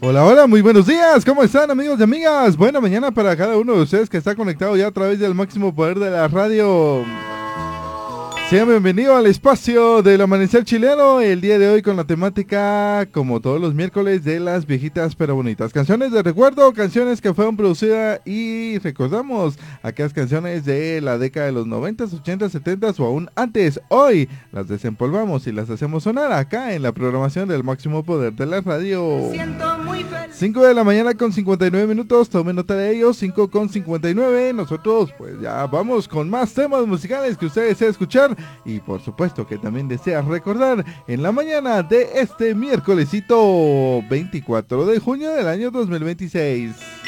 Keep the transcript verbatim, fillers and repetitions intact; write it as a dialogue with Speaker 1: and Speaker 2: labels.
Speaker 1: Hola, hola, muy buenos días, ¿cómo están amigos y amigas? Buena mañana para cada uno de ustedes que está conectado ya a través del máximo poder de la radio. Sean bienvenidos al espacio del amanecer chileno, el día de hoy con la temática, como todos los miércoles, de las viejitas pero bonitas. Canciones de recuerdo, canciones que fueron producidas y recordamos aquellas canciones de la década de los noventas, ochentas, setentas o aún antes. Hoy las desempolvamos y las hacemos sonar acá en la programación del máximo poder de la radio. Siento muy feliz. cinco de la mañana con cincuenta y nueve minutos, tomen nota de ellos, cinco con cincuenta y nueve. Nosotros pues ya vamos con más temas musicales que ustedes desean escuchar. Y por supuesto que también deseas recordar en la mañana de este miércolesito veinticuatro de junio del año dos mil veintiséis.